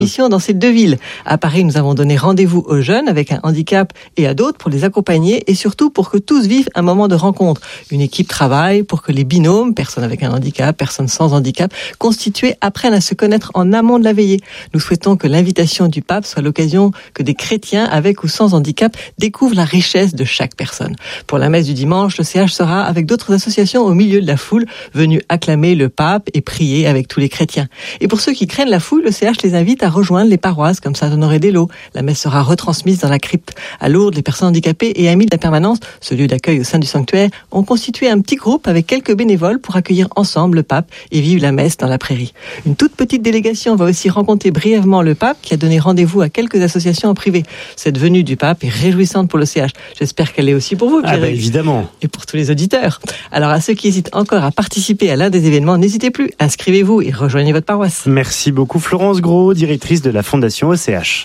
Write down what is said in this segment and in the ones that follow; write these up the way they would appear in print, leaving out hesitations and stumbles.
mission dans ces 2 villes. À Paris, nous avons donné rendez-vous aux jeunes avec un handicap et à d'autres pour les accompagner et surtout pour que tous vivent un moment de rencontre. Une équipe travaille pour que les binômes, personnes avec un handicap, personnes sans handicap, constitués apprennent à se connaître en amont de la veillée. Nous souhaitons que l'invitation du pape soit l'occasion que des chrétiens avec ou sans handicap découvrent la richesse de chaque personne. Pour la messe du dimanche, le CH sera avec d'autres associations au milieu de la foule, venues acclamer le pape et prier avec tous les chrétiens. Et pour ceux qui craignent la foule, le CH les invite à rejoindre les paroisses comme Saint-Honoré-des-Laux. La messe sera retransmise dans la crypte. À Lourdes, les personnes handicapées et amis de la permanence, ce lieu d'accueil au sein du sanctuaire, ont constitué un petit groupe avec quelques bénévoles pour accueillir ensemble le pape et vivre la messe dans la prairie. Une toute petite délégation va aussi rencontrer brièvement le pape qui a donné rendez-vous à quelques associations en privé. Cette venue du pape est réjouissante pour le CH. J'espère qu'elle est aussi pour vous, Pierre. Évidemment. Et pour tous les auditeurs. Alors à ceux qui hésitent encore à participer à l'un des événements, n'hésitez plus, inscrivez-vous et rejoignez votre paroisse. Merci beaucoup Florence Gros, directrice de la Fondation ECH.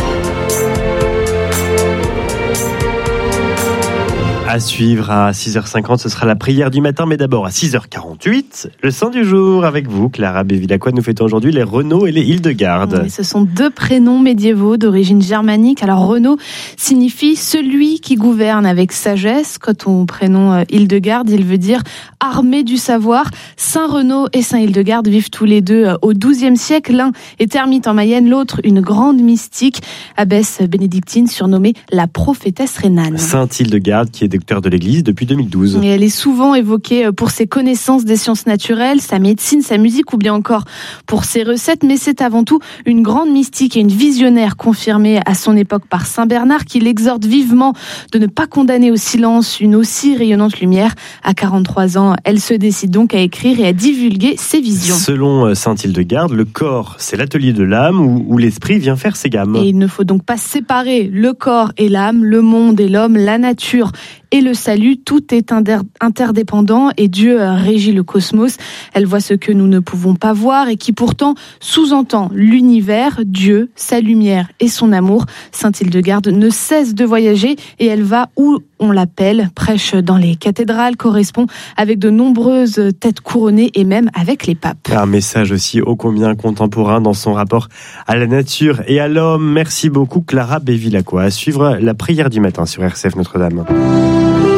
À suivre à 6h50, ce sera la prière du matin, mais d'abord à 6h48, le Saint du jour avec vous, Clara Bévilacqua. Nous fêtons aujourd'hui les Renaud et les Hildegarde. Oui, ce sont 2 prénoms médiévaux d'origine germanique. Alors Renaud signifie celui qui gouverne avec sagesse. Quant au prénom Hildegarde, il veut dire armé du savoir. Saint Renaud et Saint Hildegarde vivent tous les deux au XIIe siècle. L'un est ermite en Mayenne, l'autre une grande mystique, abbesse bénédictine surnommée la prophétesse rhénane. Sainte Hildegarde qui est docteur de l'Église depuis 2012. Et elle est souvent évoquée pour ses connaissances des sciences naturelles, sa médecine, sa musique ou bien encore pour ses recettes, mais c'est avant tout une grande mystique et une visionnaire confirmée à son époque par Saint Bernard qui l'exhorte vivement de ne pas condamner au silence une aussi rayonnante lumière. À 43 ans, elle se décide donc à écrire et à divulguer ses visions. Selon Sainte Hildegarde, le corps, c'est l'atelier de l'âme où l'esprit vient faire ses gammes. Et il ne faut donc pas séparer le corps et l'âme, le monde et l'homme, la nature et le salut, tout est interdépendant et Dieu régit le cosmos. Elle voit ce que nous ne pouvons pas voir et qui pourtant sous-entend l'univers, Dieu, sa lumière et son amour. Sainte Hildegarde ne cesse de voyager et elle va où on l'appelle, prêche dans les cathédrales, correspond avec de nombreuses têtes couronnées et même avec les papes. Un message aussi ô combien contemporain dans son rapport à la nature et à l'homme. Merci beaucoup Clara Bévilacqua. À suivre la prière du matin sur RCF Notre-Dame.